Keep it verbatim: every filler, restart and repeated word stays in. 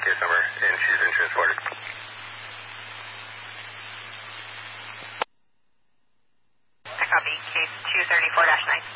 case number, and she's been transported. Copy, case two thirty-four dash nine.